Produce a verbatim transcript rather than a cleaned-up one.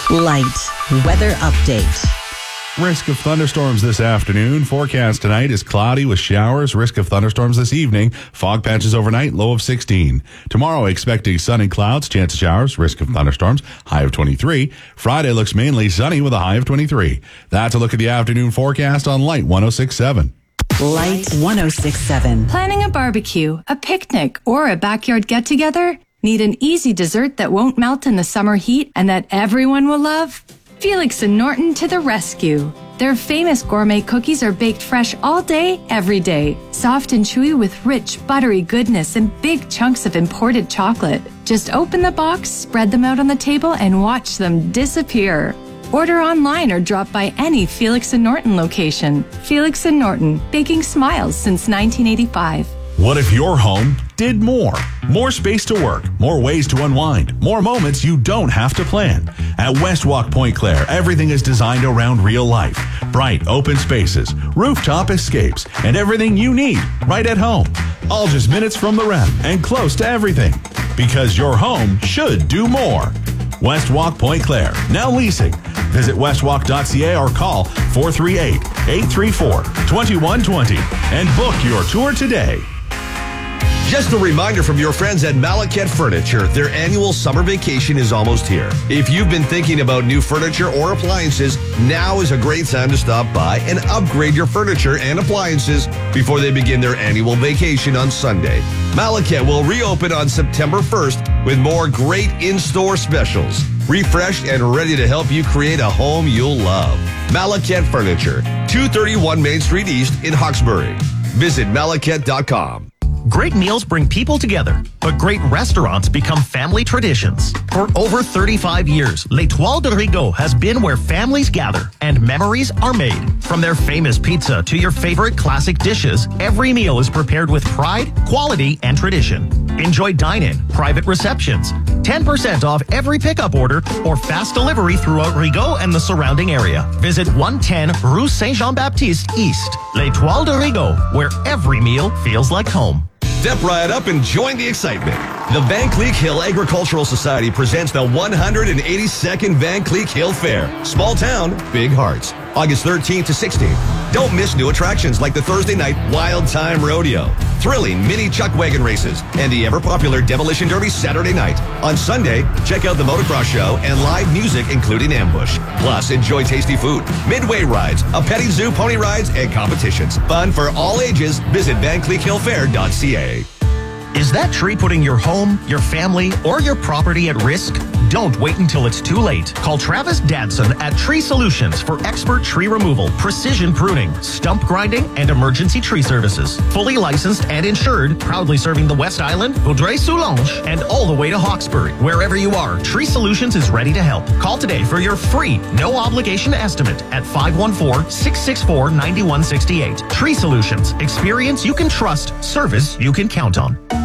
Light weather update. Risk of thunderstorms this afternoon. Forecast tonight is cloudy with showers. Risk of thunderstorms this evening. Fog patches overnight, low of sixteen. Tomorrow, expecting sun and clouds, chance of showers, risk of thunderstorms, high of twenty-three. Friday looks mainly sunny with a high of twenty-three. That's a look at the afternoon forecast on Light one oh six point seven. Light one oh six point seven. Planning a barbecue, a picnic, or a backyard get-together? Need an easy dessert that won't melt in the summer heat and that everyone will love? Felix and Norton to the rescue. Their famous gourmet cookies are baked fresh all day, every day. Soft and chewy with rich, buttery goodness and big chunks of imported chocolate. Just open the box, spread them out on the table, and watch them disappear. Order online or drop by any Felix and Norton location. Felix and Norton, baking smiles since nineteen eighty-five. What if your home did more? More space to work, more ways to unwind, more moments you don't have to plan. At Westwalk Point Claire, everything is designed around real life. Bright, open spaces, rooftop escapes, and everything you need right at home. All just minutes from the rep and close to everything. Because your home should do more. Westwalk Point Claire, now leasing. Visit westwalk dot c a or call four three eight, eight three four, two one two zero and book your tour today. Just a reminder from your friends at Malaket Furniture, their annual summer vacation is almost here. If you've been thinking about new furniture or appliances, now is a great time to stop by and upgrade your furniture and appliances before they begin their annual vacation on Sunday. Malaket will reopen on September first with more great in-store specials. Refreshed and ready to help you create a home you'll love. Malaket Furniture, two thirty-one Main Street East in Hawkesbury. Visit malaket dot com. Great meals bring people together, but great restaurants become family traditions. For over thirty-five years, L'Étoile de Rigaud has been where families gather and memories are made. From their famous pizza to your favorite classic dishes, every meal is prepared with pride, quality, and tradition. Enjoy dine-in, private receptions, ten percent off every pickup order, or fast delivery throughout Rigaud and the surrounding area. Visit one ten Rue Saint-Jean-Baptiste East. L'Étoile de Rigaud, where every meal feels like home. Step right up and join the excitement. The Van Cleek Hill Agricultural Society presents the one hundred eighty-second Van Cleek Hill Fair. Small town, big hearts. August thirteenth to sixteenth. Don't miss new attractions like the Thursday night Wild Time Rodeo, thrilling mini chuck wagon races, and the ever-popular Demolition Derby Saturday night. On Sunday, check out the motocross show and live music including ambush. Plus, enjoy tasty food, midway rides, a petting zoo, pony rides, and competitions. Fun for all ages. Visit van cleek hill fair dot c a. Is that tree putting your home, your family, or your property at risk? Don't wait until it's too late. Call Travis Dadson at Tree Solutions for expert tree removal, precision pruning, stump grinding, and emergency tree services. Fully licensed and insured, proudly serving the West Island, Vaudreuil-Soulanges, and all the way to Hawkesbury. Wherever you are, Tree Solutions is ready to help. Call today for your free, no-obligation estimate at five one four, six six four, nine one six eight. Tree Solutions. Experience you can trust. Service you can count on.